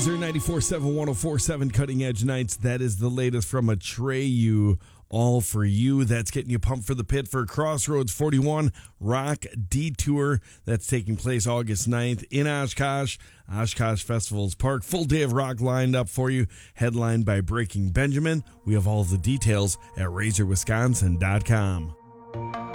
Razor 94.7, 104.7 Cutting Edge Nights. That is the latest from Atreyu. All for you. That's getting you pumped for the pit for Crossroads 41 Rock Detour. That's taking place August 9th in Oshkosh. Oshkosh Festivals Park. Full day of rock lined up for you. Headlined by Breaking Benjamin. We have all the details at razorwisconsin.com.